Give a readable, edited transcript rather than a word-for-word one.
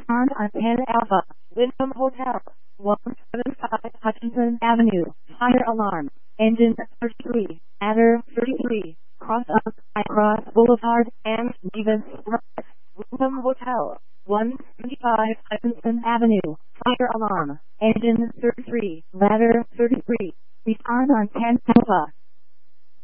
Respond on 10 Alpha, Wyndham Hotel, 175 Hutchinson Avenue, fire alarm, engine 33, adder 33, cross up, Cross Boulevard, and Davis Drive, Wyndham Hotel, 175 Hutchinson Avenue, fire alarm, engine 33, ladder 33, respond on 10 Alpha.